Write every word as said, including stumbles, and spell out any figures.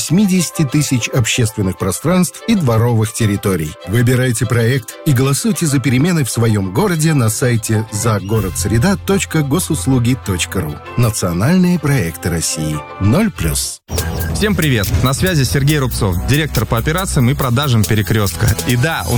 восемьдесят тысяч общественных пространств и дворовых территорий. Выбирайте проект и голосуйте за перемены в своем городе на сайте загородсреда точка госуслуги точка ру. Национальные проекты России. ноль плюс. Всем привет! На связи Сергей Рубцов, директор по операциям и продажам «Перекрестка». И да, у